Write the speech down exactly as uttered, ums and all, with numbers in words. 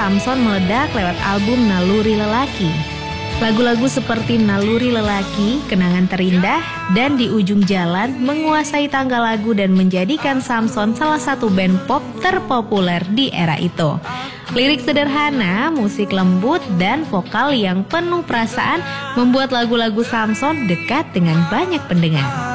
Samson meledak lewat album Naluri Lelaki. Lagu-lagu seperti Naluri Lelaki, Kenangan Terindah, dan Di Ujung Jalan menguasai tangga lagu dan menjadikan Samson salah satu band pop terpopuler di era itu. Lirik sederhana, musik lembut, dan vokal yang penuh perasaan membuat lagu-lagu Samson dekat dengan banyak pendengar.